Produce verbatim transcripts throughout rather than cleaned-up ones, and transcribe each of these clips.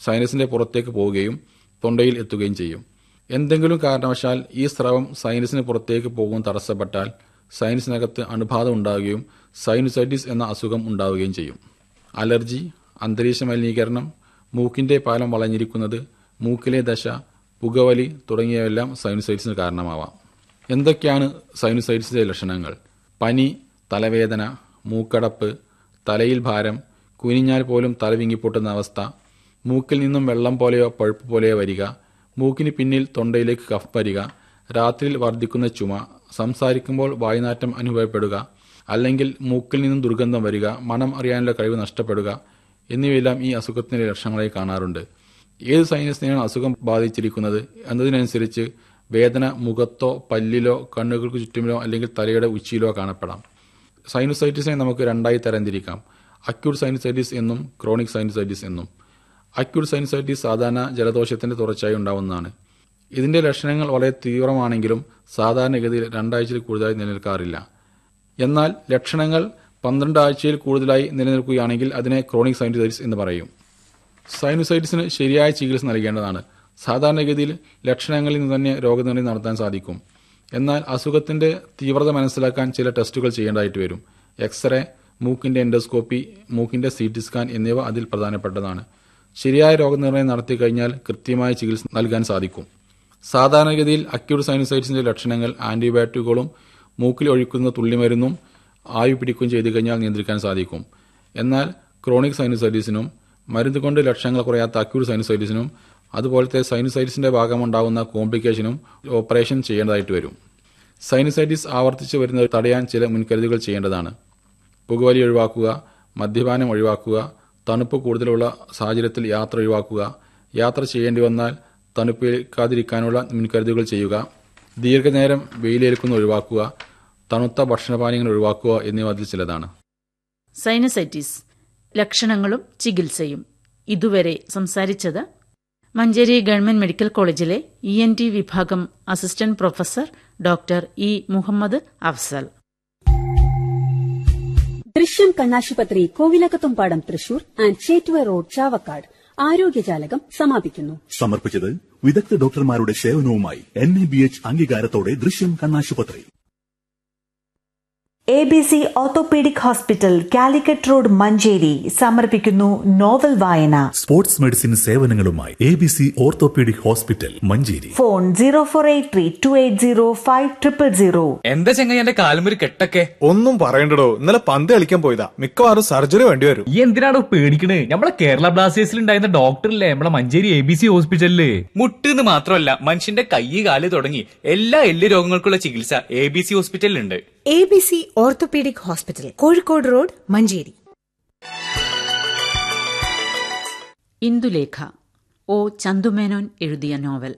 സൈനസിന്റെ പുറത്തേക്ക് പോവുകയും തൊണ്ടയിൽ എത്തുകയും ചെയ്യും. എന്തെങ്കിലും കാരണവശാൽ ഈ സ്രവം സൈനസിന് പുറത്തേക്ക് പോകും തടസ്സപ്പെട്ടാൽ സൈനസിനകത്ത് അണുബാധ ഉണ്ടാവുകയും സൈനുസൈറ്റിസ് എന്ന അസുഖം ഉണ്ടാവുകയും ചെയ്യും. അലർജി, അന്തരീക്ഷ മലിനീകരണം, മൂക്കിന്റെ പാലം വളഞ്ഞിരിക്കുന്നത്, മൂക്കിലെ ദശ, പുകവലി തുടങ്ങിയവയെല്ലാം സൈനുസൈറ്റിസിന് കാരണമാവാം. എന്തൊക്കെയാണ് സൈനുസൈറ്റിസിന്റെ ലക്ഷണങ്ങൾ? പനി, തലവേദന, മൂക്കടപ്പ്, തലയിൽ ഭാരം, കുനിഞ്ഞാൽ പോലും തല വിങ്ങിപ്പൊട്ടുന്ന അവസ്ഥ, മൂക്കിൽ നിന്നും വെള്ളം പോലെയോ പഴുപ്പ് പോലെയോ വരിക, മൂക്കിന് പിന്നിൽ തൊണ്ടയിലേക്ക് കഫ് വരിക, രാത്രിയിൽ വർദ്ധിക്കുന്ന ചുമ, സംസാരിക്കുമ്പോൾ വായുനാറ്റം അനുഭവപ്പെടുക, അല്ലെങ്കിൽ മൂക്കിൽ നിന്നും ദുർഗന്ധം വരിക, മണം അറിയാനുള്ള കഴിവ് നഷ്ടപ്പെടുക എന്നിവയെല്ലാം ഈ അസുഖത്തിന്റെ ലക്ഷണങ്ങളായി കാണാറുണ്ട്. ഏത് സൈനസിനെയാണ് അസുഖം ബാധിച്ചിരിക്കുന്നത് എന്നതിനനുസരിച്ച് വേദന മുഖത്തോ പല്ലിലോ കണ്ണുകൾക്ക് ചുറ്റുമിലോ അല്ലെങ്കിൽ തലയുടെ ഉച്ചിയിലോ കാണപ്പെടാം. സൈനുസൈറ്റിസിനെ നമുക്ക് രണ്ടായി തരംതിരിക്കാം: അക്യൂട്ട് സൈനുസൈറ്റിസ് എന്നും ക്രോണിക് സൈനുസൈറ്റിസ് എന്നും. അക്യൂട്ട് സൈനുസൈറ്റിസ് സാധാരണ ജലദോഷത്തിന്റെ തുടർച്ചയായി ഉണ്ടാവുന്നതാണ്. ഇതിന്റെ ലക്ഷണങ്ങൾ വളരെ തീവ്രമാണെങ്കിലും സാധാരണഗതിയിൽ രണ്ടാഴ്ചയിൽ കൂടുതലായി നിലനിൽക്കാറില്ല. എന്നാൽ ലക്ഷണങ്ങൾ പന്ത്രണ്ട് ആഴ്ചയിൽ കൂടുതലായി നിലനിൽക്കുകയാണെങ്കിൽ അതിനെ ക്രോണിക് സൈനുസൈറ്റിസ് എന്ന് പറയും. സൈനുസൈറ്റിസിന് ശരിയായ ചികിത്സ നൽകേണ്ടതാണ്. സാധാരണഗതിയിൽ ലക്ഷണങ്ങളിൽ നിന്ന് തന്നെ രോഗനിർണയം നടത്താൻ സാധിക്കും. എന്നാൽ അസുഖത്തിന്റെ തീവ്രത മനസ്സിലാക്കാൻ ചില ടെസ്റ്റുകൾ ചെയ്യേണ്ടതായിട്ട് വരും. എക്സ്റേ, മൂക്കിന്റെ എൻഡോസ്കോപ്പി, മൂക്കിന്റെ സി ടി സ്കാൻ എന്നിവ അതിൽ പ്രധാനപ്പെട്ടതാണ്. ശരിയായ രോഗനിർണയം നടത്തിക്കഴിഞ്ഞാൽ കൃത്യമായ ചികിത്സ നൽകാൻ സാധിക്കും. സാധാരണഗതിയിൽ അക്യൂട്ട് സൈനുസൈറ്റിസിന്റെ ലക്ഷണങ്ങൾ ആന്റിബയോട്ടിക്കുകളും മൂക്കിൽ ഒഴിക്കുന്ന തുള്ളിമരുന്നും ആവി പിടിക്കുകയും ചെയ്തു കഴിഞ്ഞാൽ നിയന്ത്രിക്കാൻ സാധിക്കും. എന്നാൽ ക്രോണിക് സൈനുസൈറ്റിസിനും മരുന്ന് കൊണ്ട് ലക്ഷണങ്ങൾ കുറയാത്ത അക്യൂട്ട് സൈനുസൈറ്റിസിനും അതുപോലത്തെ സൈനുസൈറ്റിസിന്റെ ഭാഗമുണ്ടാകുന്ന കോംപ്ലിക്കേഷനും ഓപ്പറേഷൻ ചെയ്യേണ്ടതായിട്ട് വരും. സൈനുസൈറ്റിസ് ആവർത്തിച്ച് വരുന്നത് തടയാൻ ചില മുൻകരുതലുകൾ ചെയ്യേണ്ടതാണ്. പുകവലി ഒഴിവാക്കുക, മദ്യപാനം ഒഴിവാക്കുക, തണുപ്പ് കൂടുതലുള്ള സാഹചര്യത്തിൽ യാത്ര ഒഴിവാക്കുക, യാത്ര ചെയ്യേണ്ടി വന്നാൽ തണുപ്പേൽക്കാതിരിക്കാനുള്ള മുൻകരുതലുകൾ ചെയ്യുക, ദീർഘനേരം വെയിലേൽക്കുന്ന ഒഴിവാക്കുക, തണുത്ത ഭക്ഷണപാനീയങ്ങൾ ഒഴിവാക്കുക എന്നിവ അതിൽ ചിലതാണ്. സൈനസൈറ്റിസ് ലക്ഷണങ്ങളും ചികിത്സയും ഇതുവരെ സംസാരിച്ചത് മഞ്ചേരി ഗവൺമെന്റ് മെഡിക്കൽ കോളേജിലെ ഇ എൻ ടി വിഭാഗം assistant professor doctor E Muhammad Afsal. ദൃശ്യം കണ്ണാശുപത്രി, കോവിലകത്തുംപാടം, തൃശൂർ ആൻഡ് ചേറ്റുവ റോഡ്, ചാവക്കാട്. ആരോഗ്യജാലകം സമാപിക്കുന്നു. സമർപ്പിച്ചത് വിദഗ്ധ ഡോക്ടർമാരുടെ സേവനവുമായി എൻ എ ബി എച്ച് അംഗീകാരത്തോടെ ദൃശ്യം കണ്ണാശുപത്രി. A B C orthopaedic hospital, Calicut road, Manjeri സമർപ്പിക്കുന്നു നോവൽ വായന. Sports medicine സേവനങ്ങളുമായി A B C orthopaedic hospital, Manjeri. Phone zero four eight three to eight zero five triple zero. എന്താ ചെങ്ങായി എന്റെ കാലുമൊരു കെട്ടൊക്കെ? ഒന്നും പറയണ്ടടോ, ഇന്നലെ പന്ത് കളിക്കാൻ പോയതാ. മിക്കവാറും സർജറി വേണ്ടി വരും. ഈ എന്തിനാണോ പേടിക്കണേ? നമ്മളെ കേരള ബ്ലാസ്റ്റേഴ്സിൽ ഉണ്ടായിരുന്ന ഡോക്ടറില്ലേ നമ്മളെ മഞ്ചേരി എ ബി സി ഹോസ്പിറ്റലില്. മുട്ടെന്ന് മാത്രമല്ല, മനുഷ്യന്റെ കൈ കാല് തുടങ്ങി എല്ലാ എല്ല് രോഗങ്ങൾക്കുള്ള ചികിത്സ A B C ഹോസ്പിറ്റലിലുണ്ട്. A B C orthopaedic hospital, Kozhikode road, Manjeri. Indulekha O Chandu Menon എഴുതിയ നോവൽ.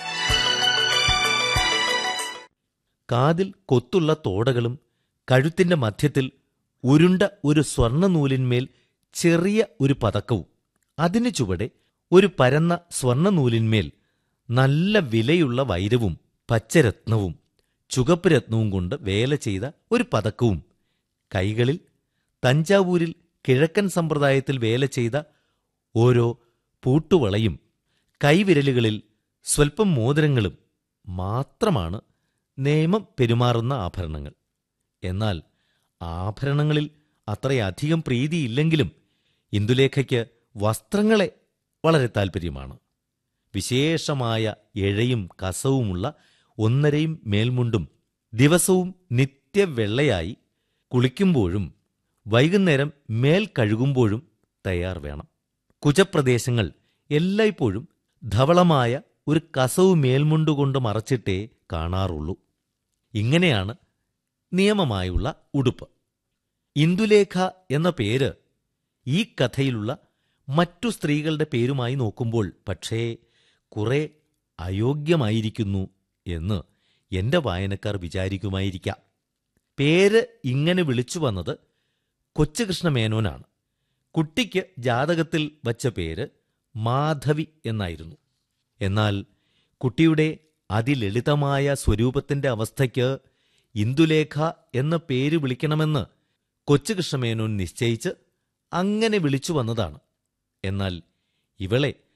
കാതിൽ കൊത്തുള്ള തോടകളും കഴുത്തിന്റെ മധ്യത്തിൽ ഉരുണ്ട ഒരു സ്വർണ്ണനൂലിന്മേൽ ചെറിയ ഒരു പതക്കവും, അതിനു ചുവടെ ഒരു പരന്ന സ്വർണ്ണനൂലിന്മേൽ നല്ല വിലയുള്ള വൈരവും പച്ചരത്നവും ചുകപ്പ് രത്നവും കൊണ്ട് വേല ചെയ്ത ഒരു പതക്കവും, കൈകളിൽ തഞ്ചാവൂരിൽ കിഴക്കൻ സമ്പ്രദായത്തിൽ വേല ചെയ്ത ഓരോ പൂട്ടുവളയും കൈവിരലുകളിൽ സ്വൽപ്പം മോതിരങ്ങളും മാത്രമാണ് നിയമം പെരുമാറുന്ന ആഭരണങ്ങൾ. എന്നാൽ ആഭരണങ്ങളിൽ അത്രയധികം പ്രീതിയില്ലെങ്കിലും ഇന്ദുലേഖയ്ക്ക് വസ്ത്രങ്ങളെ വളരെ താൽപ്പര്യമാണ്. വിശേഷമായ എഴയും കസവുമുള്ള ഒന്നരയും മേൽമുണ്ടും ദിവസവും നിത്യവെള്ളയായി കുളിക്കുമ്പോഴും വൈകുന്നേരം മേൽ കഴുകുമ്പോഴും തയ്യാർ വേണം. കുജപ്രദേശങ്ങൾ എല്ലായ്പ്പോഴും ധവളമായ ഒരു കസവു മേൽമുണ്ടുകൊണ്ട് മറച്ചിട്ടേ കാണാറുള്ളൂ. ഇങ്ങനെയാണ് നിയമമായുള്ള ഉടുപ്പ്. ഇന്ദുലേഖ എന്ന പേര് ഈ കഥയിലുള്ള മറ്റു സ്ത്രീകളുടെ പേരുമായി നോക്കുമ്പോൾ പക്ഷേ കുറെ അയോഗ്യമായിരിക്കുന്നു എന്ന് എന്റെ വായനക്കാർ വിചാരിക്കുമായിരിക്കാം. പേര് ഇങ്ങനെ വിളിച്ചു വന്നത് കൊച്ചുകൃഷ്ണമേനോനാണ്. കുട്ടിക്ക് ജാതകത്തിൽ വച്ച പേര് മാധവി എന്നായിരുന്നു. എന്നാൽ കുട്ടിയുടെ അതിലളിതമായ സ്വരൂപത്തിന്റെ അവസ്ഥയ്ക്ക് ഇന്ദുലേഖ എന്ന പേര് വിളിക്കണമെന്ന് കൊച്ചുകൃഷ്ണമേനോൻ നിശ്ചയിച്ച് അങ്ങനെ വിളിച്ചു വന്നതാണ്. എന്നാൽ ഇവളെ